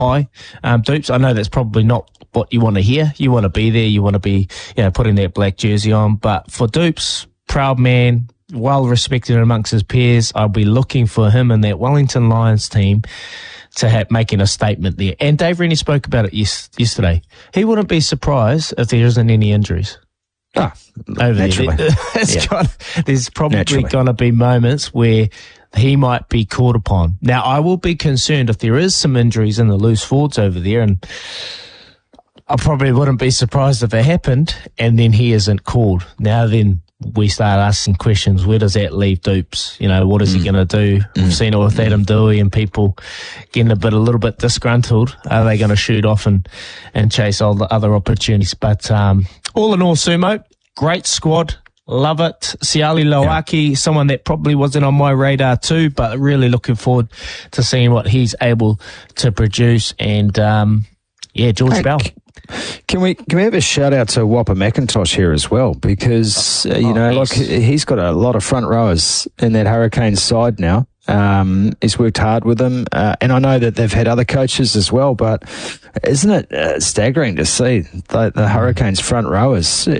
high. Dupes, I know that's probably not what you want to hear. You want to be there. You want to be, putting that black jersey on. But for Dupes, proud man, well respected amongst his peers. I'll be looking for him and that Wellington Lions team to making a statement there. And Dave Rennie spoke about it yesterday. He wouldn't be surprised if there isn't any injuries. Naturally. There's probably going to be moments where he might be called upon. Now, I will be concerned if there is some injuries in the loose forwards over there, and I probably wouldn't be surprised if it happened and then he isn't called. Now then, we start asking questions. Where does that leave Dupes? What is he going to do? We've seen it with Adam Dewey and people getting a little bit disgruntled. Are they going to shoot off and chase all the other opportunities? But all in all, Sumo, great squad. Love it. Siali Loaki, someone that probably wasn't on my radar too, but really looking forward to seeing what he's able to produce. And George Bell. Can we have a shout out to Whopper McIntosh here as well? Because, he's got a lot of front rowers in that Hurricanes side now. He's worked hard with them. And I know that they've had other coaches as well, but isn't it staggering to see the Hurricanes front rowers?